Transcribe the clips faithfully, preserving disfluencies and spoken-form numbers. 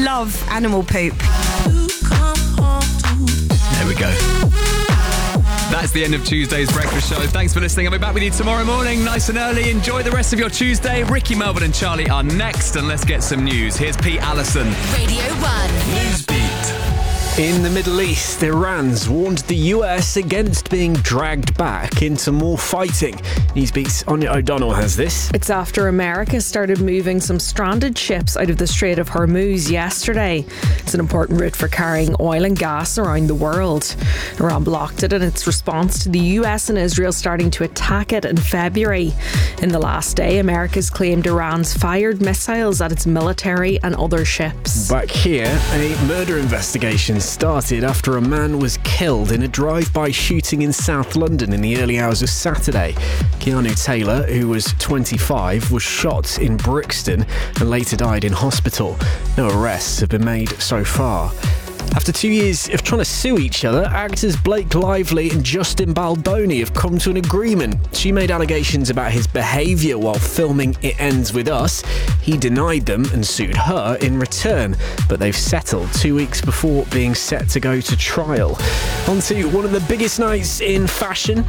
love animal poop. There we go. That's the end of Tuesday's breakfast show. Thanks for listening. I'll be back with you tomorrow morning, nice and early. Enjoy the rest of your Tuesday. Ricky, Melvin and Charlie are next, and let's get some news. Here's Pete Allison. Radio one. Newsbeat. In the Middle East, Iran's warned the U S against being dragged back into more fighting. Newsbeat's Anya O'Donnell has this. It's after America started moving some stranded ships out of the Strait of Hormuz yesterday. It's an important route for carrying oil and gas around the world. Iran blocked it in its response to the U S and Israel starting to attack it in February. In the last day, America's claimed Iran's fired missiles at its military and other ships. Back here, a murder investigation started after a man was killed in a drive-by shooting in South London in the early hours of Saturday. Keanu Taylor, who was twenty-five, was shot in Brixton and later died in hospital. No arrests have been made so far. After two years of trying to sue each other, actors Blake Lively and Justin Baldoni have come to an agreement. She made allegations about his behaviour while filming It Ends With Us. He denied them and sued her in return, but they've settled two weeks before being set to go to trial. On to one of the biggest nights in fashion.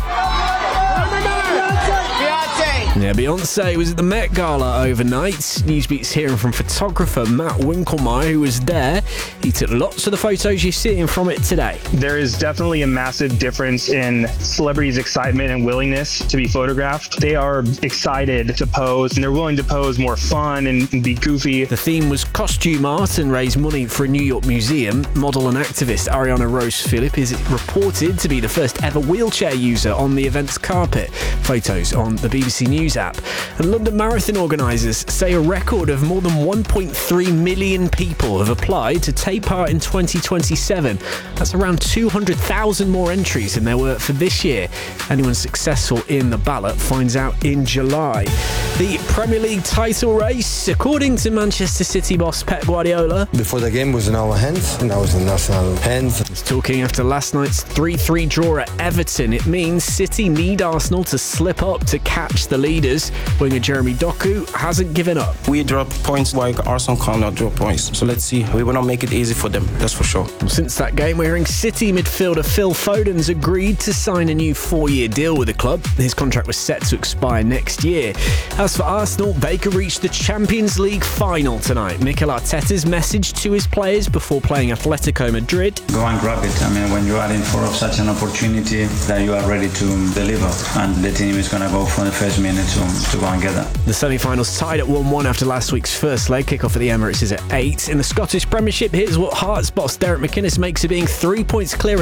Yeah, Beyonce was at the Met Gala overnight. Newsbeat's hearing from photographer Matt Winkelmeyer, who was there. He took lots of the photos you're seeing from it today. There is definitely a massive difference in celebrities' excitement and willingness to be photographed. They are excited to pose, and they're willing to pose more fun and, and be goofy. The theme was costume art and raised money for a New York museum. Model and activist Ariana Rose Phillip is reported to be the first ever wheelchair user on the event's carpet. Photos on the B B C News app. And London Marathon organisers say a record of more than one point three million people have applied to take part in twenty twenty-seven. That's around two hundred thousand more entries than there were for this year. Anyone successful in the ballot finds out in July. The Premier League title race, according to Manchester City boss Pep Guardiola. Before the game was in our hands, now it's in national hands. He's talking after last night's three three draw at Everton. It means City need Arsenal to slip up to catch the leaders. Winger Jeremy Doku hasn't given up. We drop points while Arsenal cannot drop points. So let's see. We will not make it easy for them, that's for sure. Well, since that game, we're hearing City midfielder Phil Foden's agreed to sign a new four-year deal with the club. His contract was set to expire next year. As for Arsenal, Baker reached the Champions League final tonight. Mikel Arteta's message to his players before playing Atletico Madrid. Go and grab it. I mean, when you are in for such an opportunity, that you are ready to deliver. And the team is going to go from the first minute to, to go and get that. The semi-finals tied at one one after last week's first leg. Kick-off at the Emirates is at eight. In the Scottish Premiership, here's what Hearts boss Derek McInnes makes of being three points clear